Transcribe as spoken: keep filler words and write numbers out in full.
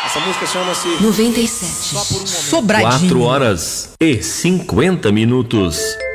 Essa música chama-se noventa e sete. Só por um Momento. Sobradinho. Quatro horas e cinquenta minutos.